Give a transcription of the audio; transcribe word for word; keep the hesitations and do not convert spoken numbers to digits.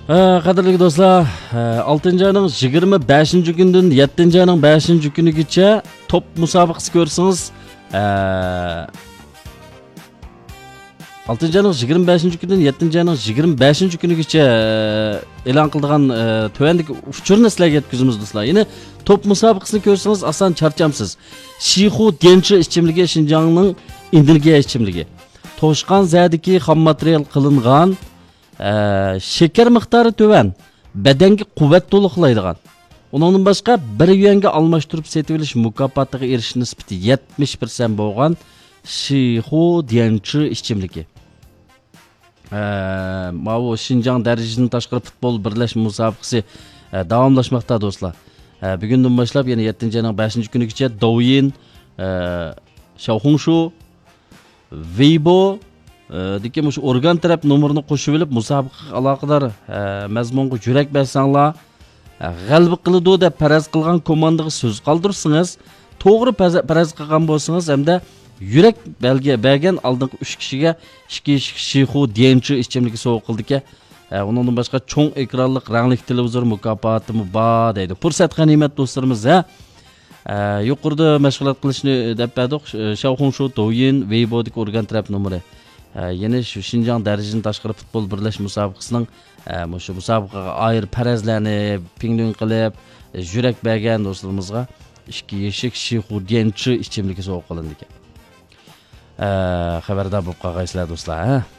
Qadrli dostlar, altıncı ayının yigirma beshinchi gündən yettinchi ayının beshinchi kunigacha top musobaqasi ko'rsangiz, altıncı ayının yigirma beshinchi gündən yettinchi ayının yigirma beshinchi kunigacha e'lon qilingan tövəndiki uchurni sizlarga yetkazamiz dostlar. Yine top musobaqasini ko'rsangiz asan charchamsiz. Shihu Denchi ichimligi Xinjiangning indilge ichimligi. To'shqan zadiki xam material qilingan Ee, şeker miktarı töven, bedenge kuvvet to'liqlaydigan. Ondan başqa bir yuanga almashtirib setilish mukofotiga erishish nisbati yetmish foiz bo'lgan Shihu Denchi ichimligi. Ee, Mavu Xinjiang darajasidan tashqari futbol birlashma musobaqasi e, davomlashmoqda do'stlar. E, bugundan boshlab yana yettinchi ayning beshinchi kunigacha Douyin, e, Xiaohongshu, Weibo Diki mush organ taraf nomerini qo'shib olib musobaqaga aloqador mazmunga yurak bersanglar, g'alaba qiladi deb faraz qilgan komandaga so'z qoldirsangiz, to'g'ri faraz qilgan bo'lsangiz hamda yurak belgi bergan oldingi uch kishiga ikki Shihu Denchi ichimligi sovg'a qildiki, undan boshqa cho'ng ekranli rangli televizor mukofoti bor deydi. Fursat g'animat do'stlarimiz, ha. Yuqorida mashg'ulot qilishni deb berdik. Xiaohongshu, Douyin, Weibo'dagi organ taraf nomeri. Yine şu Xinjiang darajasidan tashqari futbol birlash musobaqasining shu musobaqaga ayir farazlarni pinglin qilib yurak bergan do'stlarimizga ikki yeshik Shihu Denchi ichimligi sovg'a qilindi ekan. Xabardor bo'lib qolgaysizlar do'stlar, ha.